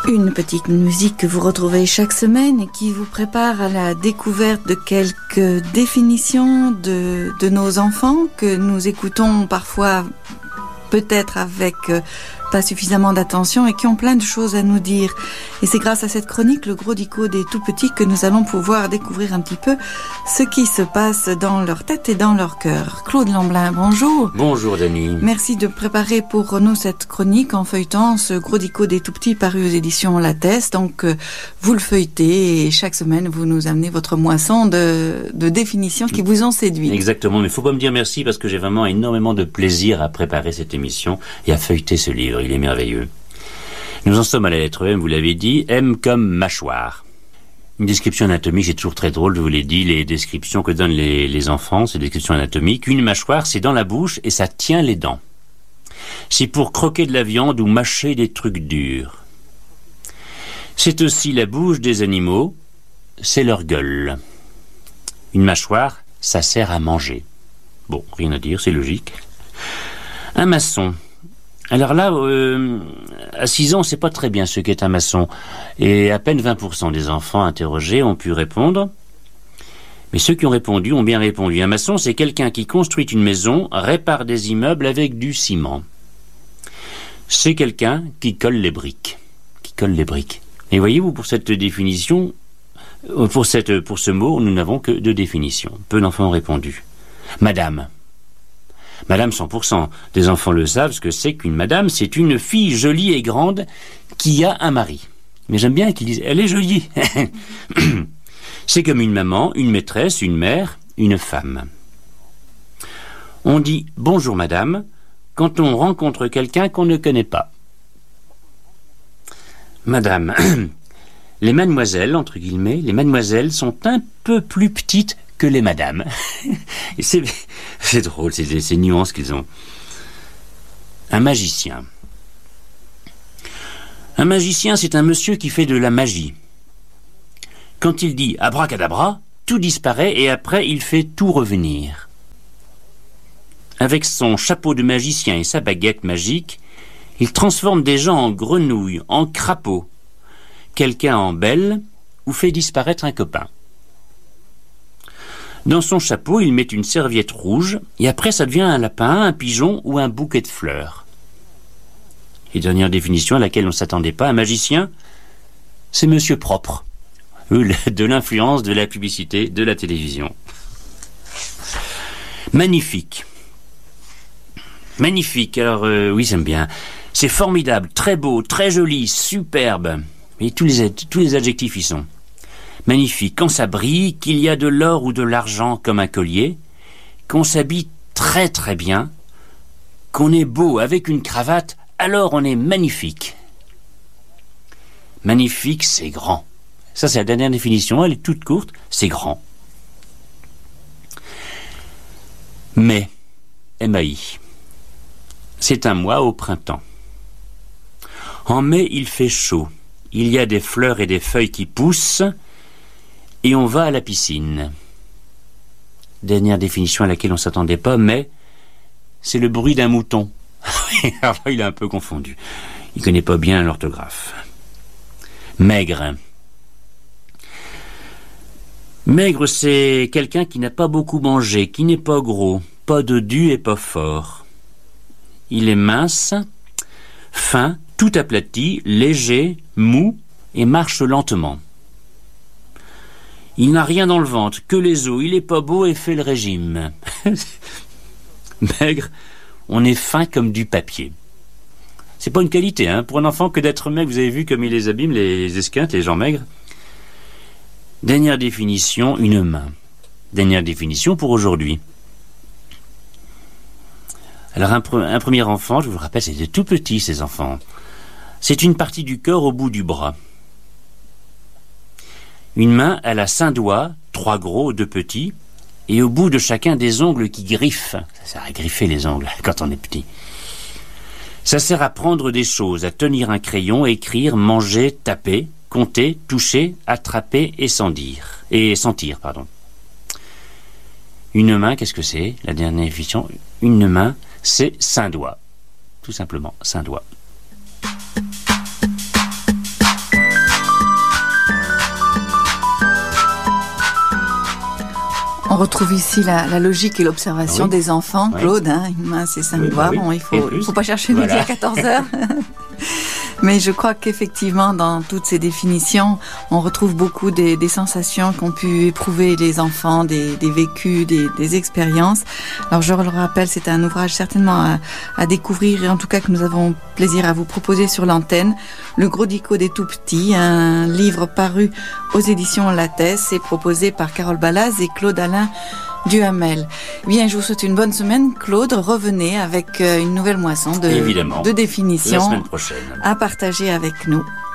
Une petite musique que vous retrouvez chaque semaine et qui vous prépare à la découverte de quelques définitions de nos enfants que nous écoutons parfois peut-être avec pas suffisamment d'attention et qui ont plein de choses à nous dire. Et c'est grâce à cette chronique, le gros dico des tout-petits, que nous allons pouvoir découvrir un petit peu ce qui se passe dans leur tête et dans leur cœur. Claude Lamblin, bonjour. Bonjour Dany. Merci de préparer pour nous cette chronique en feuilletant ce gros dico des tout-petits paru aux éditions Lattès. Donc vous le feuilletez et chaque semaine vous nous amenez votre moisson de définitions qui vous ont séduit. Exactement, mais il ne faut pas me dire merci parce que j'ai vraiment énormément de plaisir à préparer cette émission et à feuilleter ce livre. Il est merveilleux. Nous en sommes à la lettre M, vous l'avez dit, M comme mâchoire. Une description anatomique, c'est toujours très drôle, je vous l'ai dit, les descriptions que donnent les enfants, ces descriptions anatomiques. Une mâchoire, c'est dans la bouche et ça tient les dents. C'est pour croquer de la viande ou mâcher des trucs durs. C'est aussi la bouche des animaux, c'est leur gueule. Une mâchoire, ça sert à manger. Bon, rien à dire, c'est logique. Un maçon. Alors là, à 6 ans, on ne sait pas très bien ce qu'est un maçon. Et à peine 20% des enfants interrogés ont pu répondre. Mais ceux qui ont répondu ont bien répondu. Un maçon, c'est quelqu'un qui construit une maison, répare des immeubles avec du ciment. C'est quelqu'un qui colle les briques. Et voyez-vous, pour cette définition, pour ce mot, nous n'avons que 2 définitions. Peu d'enfants ont répondu. Madame. Madame 100% des enfants le savent, ce que c'est qu'une madame, c'est une fille jolie et grande qui a un mari. Mais j'aime bien qu'ils disent, elle est jolie. C'est comme une maman, une maîtresse, une mère, une femme. On dit bonjour madame quand on rencontre quelqu'un qu'on ne connaît pas. Madame, les mademoiselles, entre guillemets, les mademoiselles sont un peu plus petites que les madames. C'est drôle, ces nuances qu'ils ont. Un magicien. Un magicien, c'est un monsieur qui fait de la magie. Quand il dit abracadabra, tout disparaît et après il fait tout revenir. Avec son chapeau de magicien et sa baguette magique, il transforme des gens en grenouilles, en crapauds, quelqu'un en belle ou fait disparaître un copain. Dans son chapeau, il met une serviette rouge, et après ça devient un lapin, un pigeon ou un bouquet de fleurs. Et dernière définition à laquelle on ne s'attendait pas, un magicien, c'est monsieur propre, de l'influence de la publicité, de la télévision. Magnifique. Magnifique, alors oui, j'aime bien. C'est formidable, très beau, très joli, superbe. Et tous les adjectifs y sont. Magnifique, quand ça brille, qu'il y a de l'or ou de l'argent comme un collier, qu'on s'habille très très bien, qu'on est beau avec une cravate, alors on est magnifique. Magnifique, c'est grand. Ça, c'est la dernière définition, elle est toute courte, c'est grand. Mai, M-A-I, c'est un mois au printemps. En mai, il fait chaud. Il y a des fleurs et des feuilles qui poussent, et on va à la piscine. Dernière définition à laquelle on ne s'attendait pas, mais c'est le bruit d'un mouton. Alors là, il est un peu confondu. Il ne connaît pas bien l'orthographe. Maigre. Maigre, c'est quelqu'un qui n'a pas beaucoup mangé, qui n'est pas gros, pas dodu et pas fort. Il est mince, fin, tout aplati, léger, mou et marche lentement. Il n'a rien dans le ventre, que les os, il est pas beau et fait le régime. Maigre, on est fin comme du papier. C'est pas une qualité, hein, pour un enfant que d'être maigre. Vous avez vu comme il les abîme, les esquintes, les gens maigres. Dernière définition, une main. Dernière définition pour aujourd'hui. Alors un premier enfant, je vous le rappelle, c'était tout petit, ces enfants. C'est une partie du corps au bout du bras. Une main, elle a 5 doigts, 3 gros, 2 petits, et au bout de chacun des ongles qui griffent. Ça sert à griffer les ongles quand on est petit. Ça sert à prendre des choses, à tenir un crayon, écrire, manger, taper, compter, toucher, attraper et sentir. Une main, qu'est-ce que c'est? La dernière définition, une main, c'est 5 doigts. Tout simplement, 5 doigts. On retrouve ici la logique et l'observation des enfants, Claude, une main c'est 5 doigts, bon, il faut pas chercher midi à 14h. Mais je crois qu'effectivement, dans toutes ces définitions, on retrouve beaucoup des sensations qu'ont pu éprouver les enfants, des vécus, des expériences. Alors je le rappelle, c'est un ouvrage certainement à découvrir et en tout cas que nous avons plaisir à vous proposer sur l'antenne. Le Gros Dico des tout-petits, un livre paru aux éditions Lattès et proposé par Carole Balaz et Claude-Alain Duhamel. Bien, je vous souhaite une bonne semaine. Claude, revenez avec une nouvelle moisson de définitions la semaine prochaine. À partager avec nous.